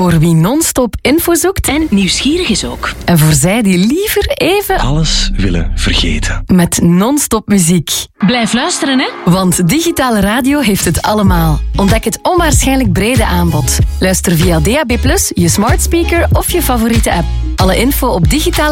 Voor wie non-stop info zoekt en nieuwsgierig is ook. En voor zij die liever even alles willen vergeten. Met non-stop muziek. Blijf luisteren, hè? Want digitale radio heeft het allemaal. Ontdek het onwaarschijnlijk brede aanbod. Luister via DAB+, je smart speaker of je favoriete app. Alle info op digitale